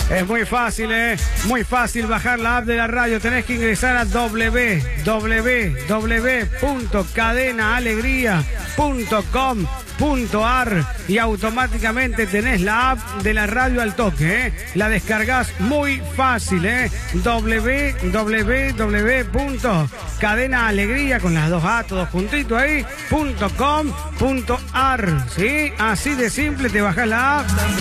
Es muy fácil, muy fácil bajar la app de la radio. Tenés que ingresar a www.cadenaalegría.com.ar y automáticamente tenés la app de la radio al toque, La descargás muy fácil, www.cadenaalegría con las dos A todos juntitos ahí, .com.ar, ¿sí? Así de simple te bajás la app.